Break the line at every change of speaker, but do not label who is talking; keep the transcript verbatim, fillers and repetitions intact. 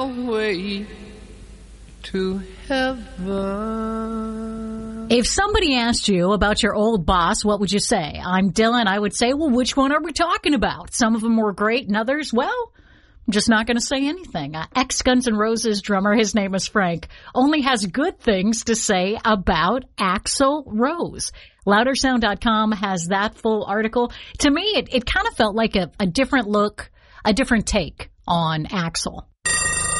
way to heaven.
If somebody asked you about your old boss, what would you say? I'm Dylan. I would say, well, which one are we talking about? Some of them were great and others, well, I'm just not going to say anything. Uh, ex-Guns N' Roses drummer, his name is Frank, only has good things to say about Axl Rose. Louder Sound dot com has that full article. To me, it, it kind of felt like a, a different look, a different take on Axl.